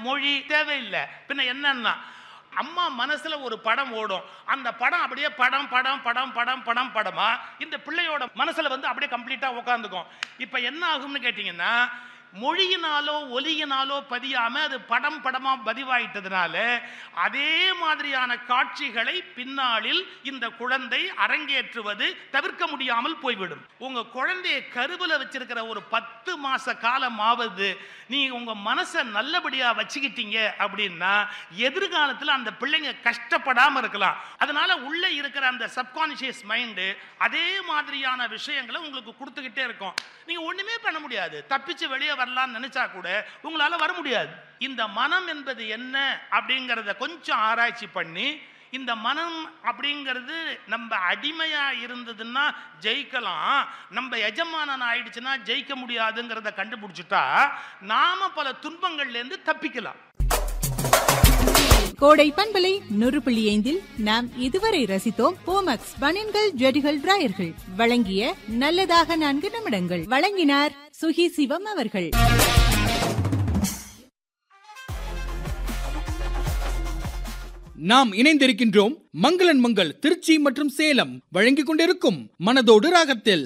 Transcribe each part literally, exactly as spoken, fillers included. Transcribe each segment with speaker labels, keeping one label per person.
Speaker 1: மொழி தேவையில்லை. பின்ன என்னன்னா, அம்மா மனசுல ஒரு படம் ஓடும். அந்த படம் அப்படியே படம் படம் படம் படம் படம் படமா இந்த பிள்ளையோட மனசுல வந்து அப்படியே கம்ப்ளீட்டா உட்காந்துக்கும். இப்ப என்ன ஆகும்னு கேட்டீங்கன்னா, மொழியினாலோ ஒலியினாலோ பதியாம அது படம் படமா பதிவாயிட்டதுனால அதே மாதிரியான காட்சிகளை பின்னாளில் இந்த குழந்தை அரங்கேற்றுவது தவிர்க்க முடியாமல் போய்விடும். உங்க குழந்தையை கருவுல வச்சிருக்கிற ஒரு பத்து மாச காலமாவது நீ உங்க மனசை நல்லபடியா வச்சுக்கிட்டீங்க அப்படின்னா எதிர்காலத்தில் அந்த பிள்ளைங்க கஷ்டப்படாம இருக்கலாம். அதனால உள்ள இருக்கிற அந்த சப்கான்சியஸ் மைண்டு அதே மாதிரியான விஷயங்களை உங்களுக்கு கொடுத்துக்கிட்டே இருக்கும். நீங்க ஒண்ணுமே பண்ண முடியாது. தப்பிச்சு வெளியே வரலாம்னு நினைச்சா கூட உங்களால வர முடியாது. இந்த மனம் என்பது என்ன அப்படிங்கிறத கொஞ்சம் ஆராய்ச்சி பண்ணி, இந்த மனம் அப்படிங்கிறது நம்ம அடிமையா இருந்ததுன்னா ஜெயிக்கலாம், நம்ம எஜமானன் ஆயிடுச்சுன்னா ஜெயிக்க முடியாதுங்கிறத கண்டுபிடிச்சிட்டா நாம பல துன்பங்கள்ல இருந்து தப்பிக்கலாம்.
Speaker 2: கோடை பண்பலை நூறு புள்ளி ஐந்தில் நாம் இதுவரை ரசித்தோம் போமக்ஸ் பனியன்கள் ஜெடிகள் டிராயர்கள் வழங்கிய நல்லதாக நான்கு நிமிடங்கள். வழங்கினார் சுகி சிவம் அவர்கள்.
Speaker 3: நாம் இணைந்திருக்கின்றோம் மங்களன் மங்கள் திருச்சி மற்றும் சேலம் வழங்கிக் கொண்டிருக்கும் மனதோடு ராகத்தில்.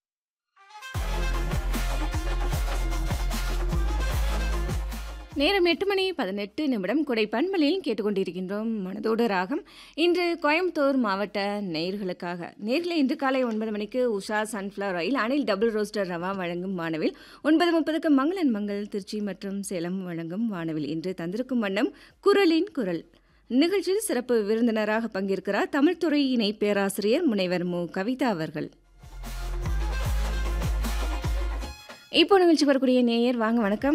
Speaker 4: நேரம் எட்டு மணி பதினெட்டு நிமிடம். கொடை பண்பலையில் கேட்டுக்கொண்டிருக்கின்றோம் மனதோடு ராகம். இன்று கோயம்புத்தூர் மாவட்ட நேயர்களுக்காக நேரில் இன்று காலை ஒன்பது மணிக்கு Usha sunflower oil Anil double roster rava வழங்கும் வானவில், ஒன்பது முப்பதுக்கு மங்களன் மங்கள் திருச்சி மற்றும் சேலம் வழங்கும் வானவில். இன்று தந்திருக்கும் வண்ணம் குரலின் குரல் நிகழ்ச்சியில் சிறப்பு விருந்தினராக பங்கேற்கிறார் தமிழ்துறை இணை பேராசிரியர் முனைவர் மு கவிதா அவர்கள். இப்போ நிகழ்ச்சி வரக்கூடிய நேயர் வாங்க. வணக்கம்.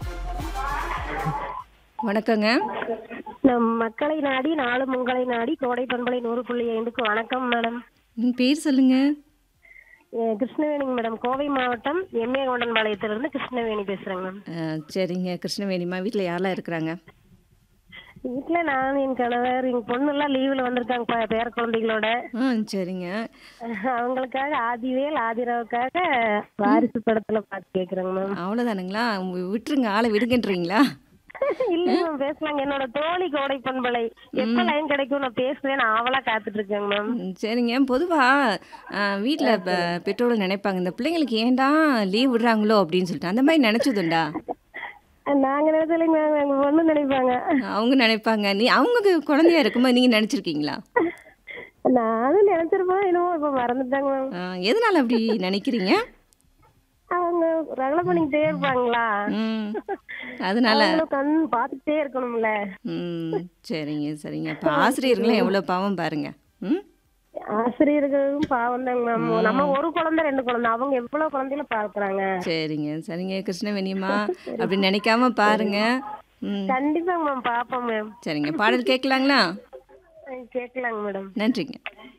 Speaker 4: வணக்கங்க.
Speaker 5: நம் மக்களை நாடி நாளும் உங்களை நாடி கோடை பண்பலை நூறு புள்ளி ஐந்துக்கு வணக்கம் மேடம்.
Speaker 4: பேர் சொல்லுங்க.
Speaker 5: கிருஷ்ணவேணிங்க மேடம், கோவை மாவட்டம் எம்ஏ கொண்டன்பாளையத்திலிருந்து கிருஷ்ணவேணி பேசுறேங்க மேம்.
Speaker 4: சரிங்க கிருஷ்ணவேணிமா, வீட்டில் யாரெல்லாம் இருக்கிறாங்க?
Speaker 5: வீட்டுல நான், என் கணவர், எங்க பொண்ணு எல்லாம் லீவுல வந்திருக்காங்க பேர குழந்தைகளோட.
Speaker 4: சரிங்க.
Speaker 5: அவங்களுக்காக ஆதிவேல் ஆதிராவுக்காக வாரிசு படத்துல பாட்டு கேக்குறாங்க மேம்.
Speaker 4: அவ்வளவுதானுங்களா? விட்டுருங்க, ஆளை விடுங்கன்றீங்களா?
Speaker 5: இல்ல மேம், பேசலாங்க. என்னோட தோழி கோடை பண்பலை எப்ப லைன் கிடைக்கும் நான் பேசுவேன், ஆவலா காத்துட்டு இருக்கேங்க மேம்.
Speaker 4: சரிங்க. பொதுவா வீட்டுல பெற்றோர்கள் நினைப்பாங்க, இந்த பிள்ளைங்களுக்கு ஏன்டா லீவ் விடுறாங்களோ அப்படின்னு சொல்லிட்டு, அந்த மாதிரி நினைச்சதுண்டா?
Speaker 5: நாங்க நினைச்சலைங்க, எங்க பொண்ணு நினைப்பாங்க.
Speaker 4: அவங்க நினைப்பாங்க. நீ அவங்க குழந்தையா இருக்கும்போது நீங்க நினைச்சிருக்கீங்களா?
Speaker 5: நானும் நினைச்சிருப்போம், என்னமோ இப்ப மறந்துட்டாங்க மேம்.
Speaker 4: எதனால அப்படி நினைக்கிறீங்க?
Speaker 5: அவங்க ரகலை பண்ணிக்கிட்டே இருப்பாங்களா,
Speaker 4: அதனால
Speaker 5: கண் பாத்துக்கிட்டே இருக்கணும்ல.
Speaker 4: ம் சரிங்க சரிங்க. இப்ப ஆசிரியர்களும் எவ்வளவு பாவம் பாருங்க. ம்
Speaker 5: ஆசிரியர்களும் பாவம் தாங்க மேம். நம்ம ஒரு குழந்தை ரெண்டு குழந்தை, அவங்க எவ்வளவு குழந்தைல பாக்குறாங்க.
Speaker 4: சரிங்க சரிங்க கிருஷ்ணவேணிமா, அப்படி நினைக்காம பாருங்க.
Speaker 5: கண்டிப்பாங்க மேம், பாப்போம் மேம்.
Speaker 4: சரிங்க. பாடல் கேட்கலாங்களா?
Speaker 5: கேட்கலாங்க மேடம்.
Speaker 4: நன்றிங்க.